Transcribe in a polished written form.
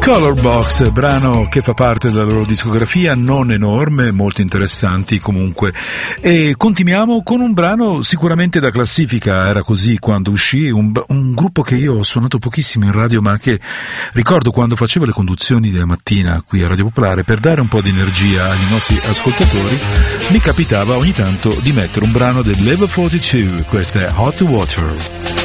Colorbox, brano che fa parte della loro discografia, non enorme, molto interessanti comunque. E continuiamo con un brano sicuramente da classifica, era così quando uscì, un gruppo che io ho suonato pochissimo in radio, ma che ricordo quando facevo le conduzioni della mattina qui a Radio Popolare, per dare un po' di energia ai nostri ascoltatori, mi capitava ogni tanto di mettere un brano del Level 42, questo è Hot Water.